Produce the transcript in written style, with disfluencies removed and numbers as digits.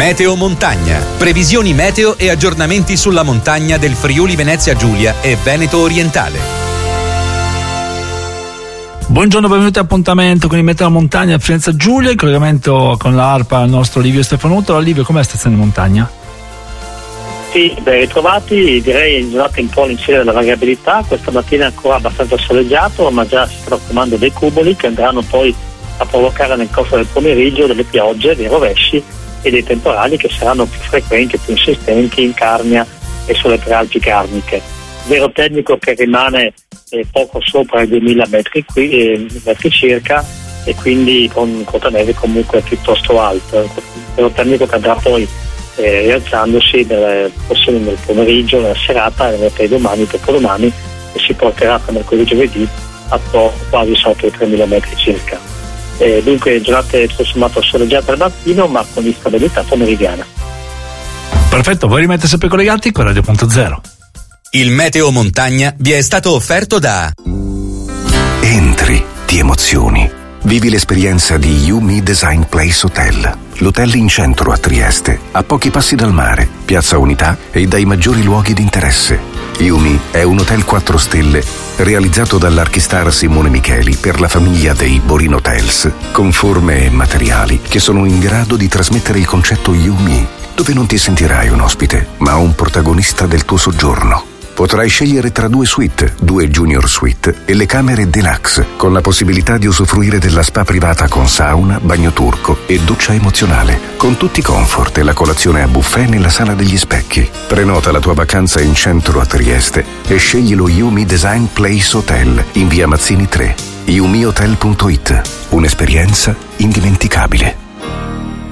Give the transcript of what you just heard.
Meteo Montagna. Previsioni meteo e aggiornamenti sulla montagna del Friuli Venezia Giulia e Veneto Orientale. Buongiorno, benvenuti all'appuntamento con il Meteo Montagna a Venezia Giulia, in collegamento con l'ARPA il nostro Livio Stefanuto. Allora, Livio, com'è la stazione di montagna? Sì, ben ritrovati, direi in giornata un po' all'insegna della variabilità. Questa mattina è ancora abbastanza soleggiato, ma già si stanno formando dei cumuli che andranno poi a provocare nel corso del pomeriggio delle piogge, dei rovesci e dei temporali che saranno più frequenti e più insistenti in Carnia e sulle prealpi carniche. Vero tecnico che rimane poco sopra i 2000 metri circa, e quindi con cotaneve comunque piuttosto alto. Vero tecnico che andrà poi rialzandosi nel pomeriggio, nella serata e per domani, dopodomani, e si porterà per mercoledì giovedì a quasi sotto i 3000 metri circa. Dunque giornate tutto sommato soleggiate al mattino, ma con instabilità pomeridiana. Perfetto, voi rimanete sempre collegati con Radio.0. Il Meteo Montagna vi è stato offerto da Entri, ti emozioni. Vivi l'esperienza di YuMi Design Place Hotel. L'hotel in centro a Trieste, a pochi passi dal mare, Piazza Unità e dai maggiori luoghi di interesse. YuMi è un hotel 4 stelle realizzato dall'archistar Simone Micheli per la famiglia dei Borin Hotels, con forme e materiali che sono in grado di trasmettere il concetto YuMi, dove non ti sentirai un ospite, ma un protagonista del tuo soggiorno. Potrai scegliere tra 2 suite, 2 junior suite e le camere deluxe, con la possibilità di usufruire della spa privata con sauna, bagno turco e doccia emozionale, con tutti i comfort e la colazione a buffet nella sala degli specchi. Prenota la tua vacanza in centro a Trieste e scegli lo YuMi Design Place Hotel in via Mazzini 3. yumihotel.it. Un'esperienza indimenticabile.